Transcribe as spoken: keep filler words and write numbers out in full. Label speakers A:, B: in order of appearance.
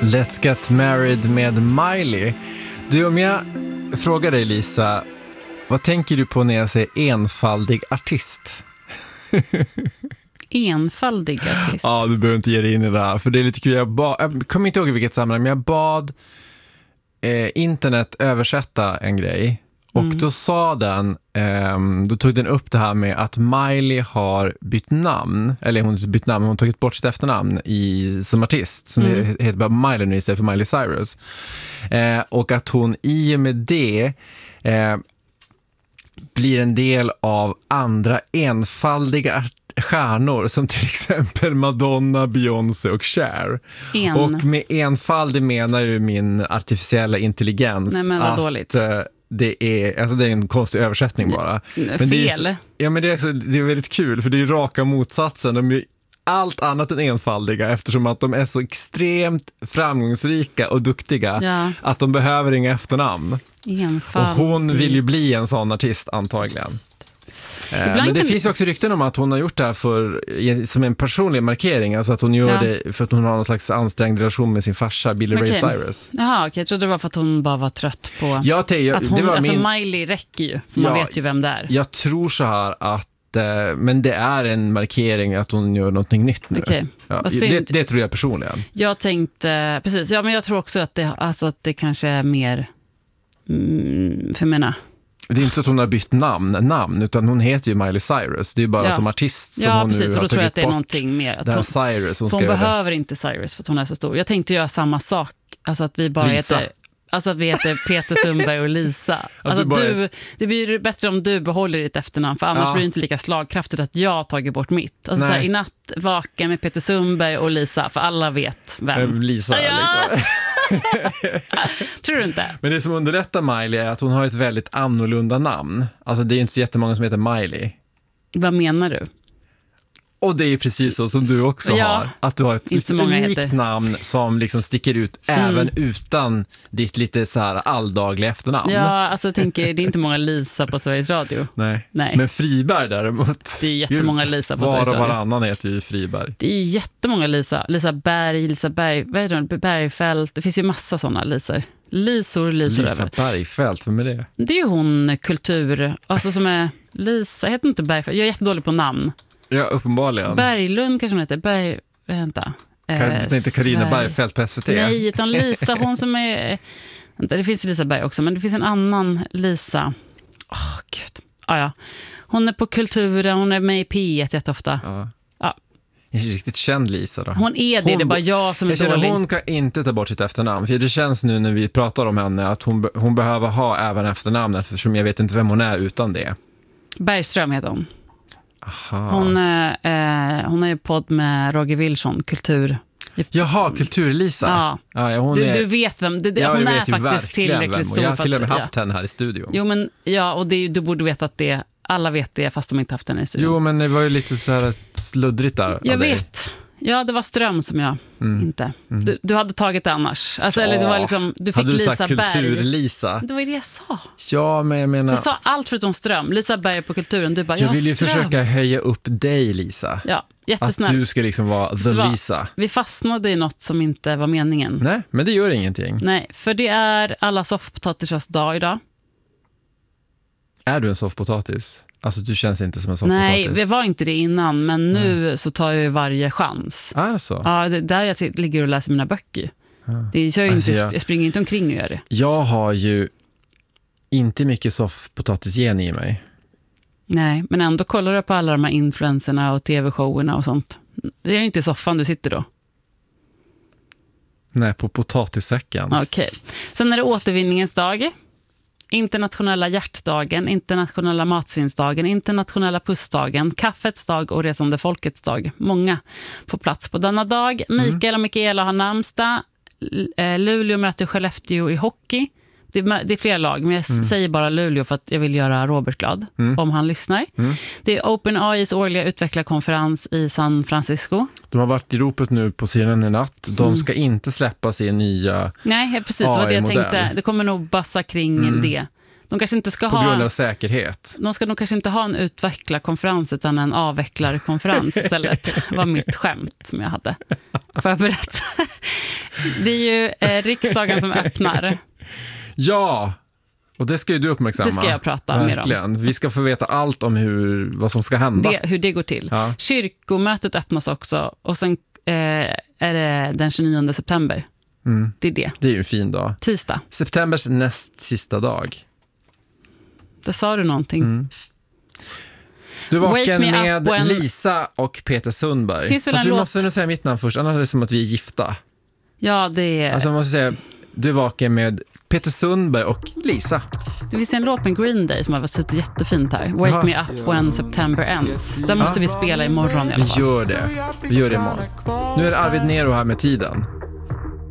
A: Let's Get Married med Miley. Du, om jag frågar dig, Lisa, vad tänker du på när jag säger enfaldig artist?
B: Enfaldig artist?
A: Ja, du behöver inte ge dig in i det här, för det är lite kul. Jag, ba- jag kommer inte ihåg i vilket sammanhang, men jag bad eh, internet översätta en grej. Och mm. då sa den, eh, då tog den upp det här med att Miley har bytt namn, eller hon har bytt namn, hon har tagit bort sitt efternamn i, som artist, som mm. heter bara Miley nu istället för Miley Cyrus. Eh, och att hon i och med det eh, blir en del av andra enfaldiga artister, stjärnor som till exempel Madonna, Beyoncé och Cher. En. Och med enfaldig menar ju min artificiella intelligens.
B: Nej, men vad
A: att
B: dåligt.
A: Det är, alltså det är en konstig översättning bara.
B: Men
A: men
B: fel.
A: Det är, ja, men det är, också, det är väldigt kul, för det är raka motsatsen. De är allt annat än enfaldiga, eftersom att de är så extremt framgångsrika och duktiga
B: ja.
A: att de behöver inga efternamn.
B: Enfald.
A: Och hon vill ju bli en sån artist antagligen.
B: Ibland
A: men det
B: kan...
A: finns ju också rykten om att hon har gjort det här för, som en personlig markering, alltså att hon gör ja. det för att hon har någon slags ansträngd relation med sin farsa Billy okay. Ray Cyrus.
B: Jaha, okej, okay. Jag trodde det var för att hon bara var trött på
A: ja, te, jag,
B: att hon,
A: det var
B: alltså
A: min...
B: Miley räcker ju, för ja, man vet ju vem det är.
A: Jag tror så här att, eh, men det är en markering att hon gör någonting nytt nu.
B: Okay.
A: Ja, det, det tror jag personligen.
B: Jag tänkte, precis, ja, men jag tror också att det, alltså att det kanske är mer, mm, för mina...
A: Det är inte så att hon har bytt namn, namn utan hon heter ju Miley Cyrus. Det är bara ja. som artist som
B: ja,
A: hon
B: precis,
A: nu har
B: och då tror jag att det är
A: bort.
B: någonting mer. Att
A: hon,
B: Cyrus,
A: hon,
B: hon behöver det. Inte Cyrus för att hon är så stor. Jag tänkte göra samma sak. Alltså att vi bara
A: Lisa.
B: heter... Alltså att vi heter Peter Sundberg och Lisa. Alltså du bara... du, det blir bättre om du behåller ditt efternamn, för annars ja. blir det inte lika slagkraftigt att jag har tagit bort mitt. Alltså så här, i natt vaken med Peter Sundberg och Lisa, för alla vet vem.
A: Lisa,
B: ja.
A: liksom.
B: Tror du inte?
A: Men det som underlättar Miley är att hon har ett väldigt annorlunda namn. Alltså det är inte så jättemånga som heter Miley.
B: Vad menar du?
A: Och det är precis så som du också
B: ja,
A: har. Att du har ett unikt heter. namn som liksom sticker ut mm. även utan ditt lite så här alldagliga efternamn.
B: Ja, alltså jag tänker, det är inte många Lisa på Sveriges Radio.
A: Nej.
B: Nej.
A: Men Friberg däremot.
B: Det är jättemånga Lisa på
A: var
B: Sveriges Radio.
A: Var och varannan heter ju Friberg.
B: Det är ju jättemånga Lisa. Lisa Berg, Lisa Berg, vad heter det? Bergfält. Det finns ju massa sådana Lisor. Lisor, Lisor
A: Lisa
B: över.
A: Bergfält, vem är det?
B: Det är ju hon kultur, alltså som är Lisa, heter inte Bergfält. Jag är jättedålig på namn.
A: Ja, uppenbarligen.
B: Berglund kanske hon heter. Berg, vänta.
A: Jag tänkte Carina Bergfält på S V T.
B: Nej, utan Lisa, hon som är... Vänta, det finns ju Lisa Berg också, men det finns en annan Lisa. Åh, oh, gud. Ah, ja. Hon är på kulturen, hon är med i P ett jätteofta.
A: Ja.
B: Ja.
A: En riktigt känd Lisa då.
B: Hon är det, hon, det är bara jag som är
A: jag
B: dålig.
A: Hon kan inte ta bort sitt efternamn. För det känns nu när vi pratar om henne att hon, hon behöver ha även efternamnet, eftersom jag vet inte vem hon är utan det.
B: Bergström heter hon.
A: Aha.
B: Hon, eh, hon är ju podd med Roger Wilson, kultur.
A: Jaha, Kultur-Lisa.
B: Ja.
A: Ja, hon
B: du,
A: är...
B: du vet vem. Det,
A: ja,
B: hon är
A: vet
B: faktiskt tillräckligt stor.
A: Jag har till och med
B: att,
A: haft ja. henne här i studion.
B: Jo, men ja, och det, du borde veta att det, alla vet det fast de inte haft henne i studion.
A: Jo, men det var ju lite så här sluddrigt där.
B: Jag vet. Ja, det var Ström som jag mm. inte.
A: Mm.
B: Du, du hade tagit det annars. Alltså,
A: ja.
B: eller det var liksom, du fick
A: hade du
B: Lisa
A: sagt
B: Berg.
A: Kultur-Lisa?
B: Det var ju det jag sa.
A: Ja, men jag menar...
B: Du sa allt förutom Ström. Lisa Berg på kulturen. Du bara,
A: jag vill ju
B: Ström.
A: försöka höja upp dig, Lisa.
B: Ja, jättesnällt.
A: Att du ska liksom vara the
B: var,
A: Lisa.
B: Vi fastnade i något som inte var meningen.
A: Nej, men det gör ingenting.
B: Nej, för det är alla soffpotatisars dag idag.
A: Är du en soffpotatis? Alltså du känns inte som en soffpotatis.
B: Nej, det var inte det innan, men nu mm. så tar jag ju varje chans.
A: Alltså.
B: Ja, det är där jag ligger och läser mina böcker. Ja. Det kör ju alltså inte, jag... jag springer inte omkring och gör det.
A: Jag har ju inte mycket soffpotatisgen i mig.
B: Nej, men ändå kollar du på alla de här influencerna och tv-showerna och sånt. Det är ju inte i soffan du sitter då.
A: Nej, på potatissäcken.
B: Okej. Okay. Sen är det återvinningens dag. Internationella hjärtdagen, internationella matsvinsdagen, internationella pussdagen, kaffets dag och resande folkets dag. Många får plats på denna dag. Mikael mm. och Mikaela har namnsdag. Luleå möter Skellefteå i hockey. Det är, det är flera lag, men jag mm. säger bara Luleå för att jag vill göra Robert glad mm. om han lyssnar. Mm. Det är OpenAIs årliga utvecklarkonferens i San Francisco.
A: De har varit i ropet nu på scenen i natt. De mm. ska inte släppa sin nya
B: Nej, precis, det var det jag tänkte. Det kommer nog bassa kring mm. det. De kanske inte ska
A: på
B: ha...
A: grund av säkerhet.
B: De ska nog kanske inte ha en utvecklarkonferens utan en avvecklarkonferens istället. Det var mitt skämt som jag hade förberett. Det är ju eh, riksdagen som öppnar.
A: Ja, och det ska ju du uppmärksamma.
B: Det ska jag prata
A: Verkligen.
B: mer om.
A: Vi ska få veta allt om hur, vad som ska hända.
B: Det, hur det går till.
A: Ja.
B: Kyrkomötet öppnas också och sen eh, är det den tjugonionde september.
A: Mm.
B: Det är det.
A: Det är ju en fin dag.
B: Tisdag.
A: Septembers näst sista dag.
B: Där sa du någonting.
A: Mm. Du är vaken
B: Wake me
A: med
B: up when-
A: Lisa och Peter Sundberg.
B: Finns väl
A: Fast
B: en
A: vi
B: låt-
A: måste nu säga mitt namn först, annars är det som att vi är gifta.
B: Ja, det är...
A: Alltså jag måste säga, du är vaken med Peter Sundberg och Lisa.
B: Det finns en låt med Green Day som har suttit jättefint här. Wake
A: Jaha.
B: me up when September ends. Den måste vi spela imorgon i alla
A: Vi
B: fall.
A: gör det. Vi gör det imorgon. Nu är det Arvid Nero här med tiden.